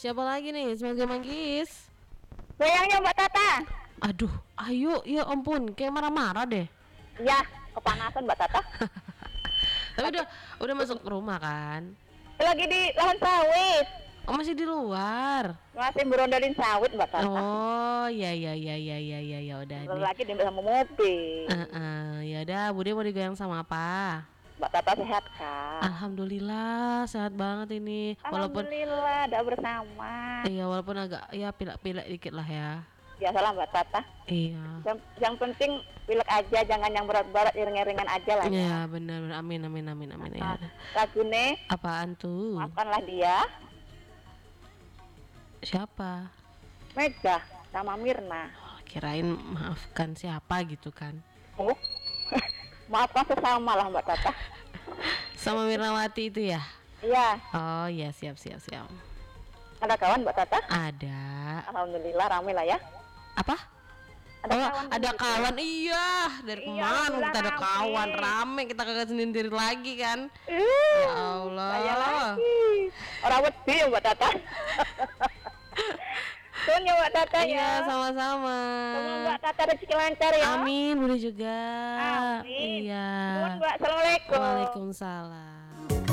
Siapa lagi nih? Semoga manggis. Sayangnya Mbak Tata. Aduh, ayo, ya ampun, kayak marah-marah deh. Ya, kepanasan Mbak Tata. Tapi udah masuk rumah kan? Lagi di lahan sawit. Oh, masih di luar. Masih berondolin sawit Mbak Tata. Oh, ya udah Belum nih. lagi di sama mobil. Ya udah, Bude mau digoyang sama apa? Mbak Tata sehat kan? Alhamdulillah, sehat banget ini. Walaupun Alhamdulillah, udah bersama. iya, walaupun agak ya pilek-pilek dikit lah ya. Biasalah Mbak Tata. Iya. Yang penting pilek aja, jangan yang berat-berat, ringan-ringan aja lah ya. Iya, benar. Amin ya. Lagune, Apaan tuh? maafkanlah dia. Siapa? Mega sama Mirna. Oh, kirain maafkan siapa gitu kan. Oh, maafkan sesama lah Mbak Tata. Sama Mirnawati itu ya? Iya. Oh iya, siap. Ada kawan Mbak Tata? Ada. Alhamdulillah rame lah ya. Apa? Ada kawan. Iya, dari Iya, kemarin kita ada rame. kawan rame, kita kagak sendiri lagi kan. Ya Allah. Saya lagi. Orang wedi ya Mbak Tata. Sun ya Mbak Tata ya. Iya, sama-sama. Semoga Mbak Tata rezeki lancar ya. Amin, boleh juga. Amin. Iya. Sun Mbak, assalamualaikum. Waalaikumsalam.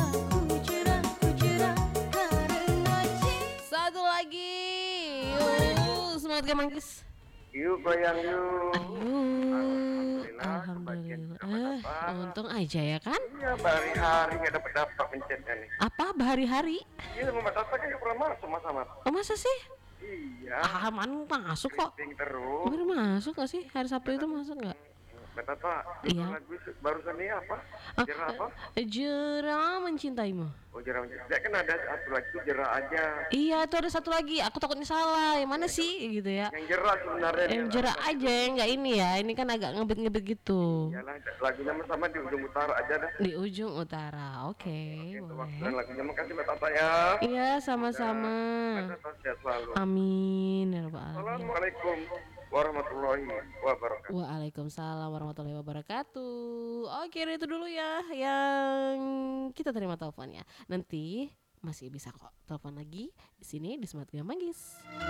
Satu lagi. Semangat ya manggis. Yuk goyang yuk. Ayo. Alhamdulillah, Alhamdulillah. Untung aja ya kan? Iya, hari-hari nggak dapat mencetnya nih. Apa berhari-hari? Iya, Mbak Tata kan nggak pernah masuk sama. Oh masa sih? Iya. Aman masuk kok. Meeting terus. Baru masuk gak sih? Hari Sabtu itu masuk gak? Mbak Tata, Iya. lagu barusan ini apa? Jerah apa? Jerah mencintaimu. Oh, jerah. Ya kan ada satu lagi tuh jerah aja. Iya itu ada satu lagi. Aku takutnya salah. Yang mana sih gitu ya? Yang jerah sebenarnya. Yang jerah aja yang nggak ini ya. Ini kan agak ngebet-ngebet gitu. Iyalah, lagunya sama di ujung utara aja dah. Di ujung utara. Oke. Itu Boleh. dan lagunya makasih Mbak Tata ya. Iya sama-sama. Mbak Tata sehat selalu. Amin ya rabbal alamin. Assalamualaikum warahmatullahi wabarakatuh. Waalaikumsalam warahmatullahi wabarakatuh. Oke, itu dulu ya yang kita terima teleponnya. Nanti masih bisa kok telepon lagi di sini di Smart Manggis.